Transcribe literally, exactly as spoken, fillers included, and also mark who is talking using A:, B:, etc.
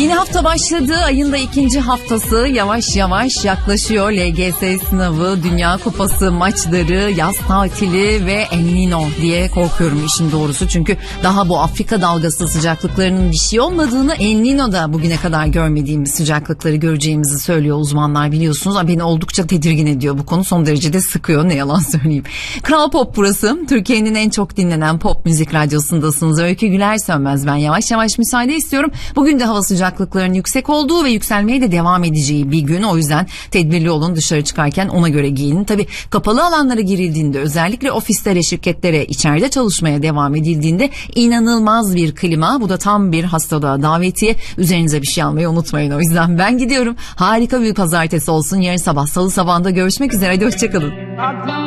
A: Yeni hafta başladı. Ayın da ikinci haftası yavaş yavaş yaklaşıyor. L G S sınavı, Dünya Kupası maçları, yaz tatili ve El Niño diye korkuyorum işin doğrusu. Çünkü daha bu Afrika dalgası sıcaklıklarının bir şey olmadığını, El Niño'da bugüne kadar görmediğimiz sıcaklıkları göreceğimizi söylüyor uzmanlar, biliyorsunuz. Beni oldukça tedirgin ediyor bu konu. Son derece de sıkıyor, ne yalan söyleyeyim. Kral Pop burası. Türkiye'nin en çok dinlenen pop müzik radyosundasınız. Öykü Güler Sönmez ben. Yavaş yavaş müsaade istiyorum. Bugün de hava sıcaklıklarının yüksek olduğu ve yükselmeye de devam edeceği bir gün. O yüzden tedbirli olun, dışarı çıkarken ona göre giyinin. Tabii kapalı alanlara girildiğinde, özellikle ofislere, şirketlere, içeride çalışmaya devam edildiğinde inanılmaz bir klima. Bu da tam bir hastalığa davetiye. Üzerinize bir şey almayı unutmayın. O yüzden ben gidiyorum. Harika bir pazartesi olsun. Yarın sabah, salı sabahında görüşmek üzere. Hadi hoşçakalın.